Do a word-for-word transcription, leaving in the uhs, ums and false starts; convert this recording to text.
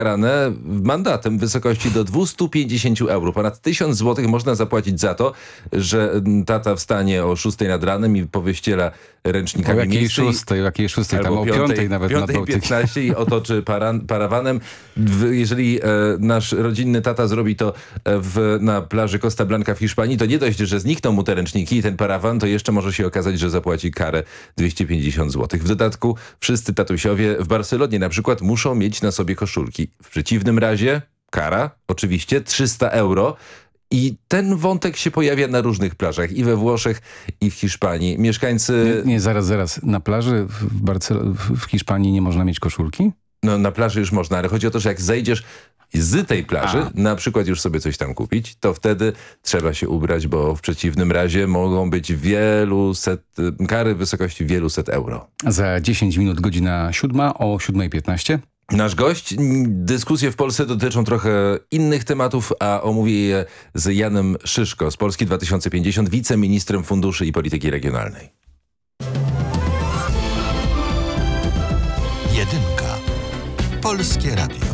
karane mandatem w wysokości do dwieście pięćdziesiąt euro. Ponad tysiąc złotych można zapłacić za to, że tata wstanie o szóstej nad ranem i powyściela ręcznikami o jakiej miejsce. szóstej, o jakiej szóstej, tam o piątej nawet nad Bałtykiem. piętnaście i otoczy paran, parawanem. W, jeżeli e, nasz rodzinny tata zrobi to w, na plaży Costa Blanca w Hiszpanii, to nie dość, że znikną mu te ręczniki i ten parawan, to jeszcze może się okazać, że zapłaci karę dwieście pięćdziesiąt złotych. W dodatku wszyscy tatusiowie w Barcelonie na przykład muszą mieć na sobie koszulki. W przeciwnym razie kara, oczywiście, trzysta euro. I ten wątek się pojawia na różnych plażach, i we Włoszech, i w Hiszpanii. Mieszkańcy... Nie, nie zaraz, zaraz. Na plaży w, Barcel- w Hiszpanii nie można mieć koszulki? No na plaży już można, ale chodzi o to, że jak zejdziesz z tej plaży, A. na przykład już sobie coś tam kupić, to wtedy trzeba się ubrać, bo w przeciwnym razie mogą być wielu set, kary w wysokości wielu set euro. Za dziesięć minut godzina siódma o siódma piętnaście. Nasz gość. Dyskusje w Polsce dotyczą trochę innych tematów, a omówię je z Janem Szyszko z Polski dwa tysiące pięćdziesiąt, wiceministrem funduszy i polityki regionalnej. Jedynka. Polskie Radio.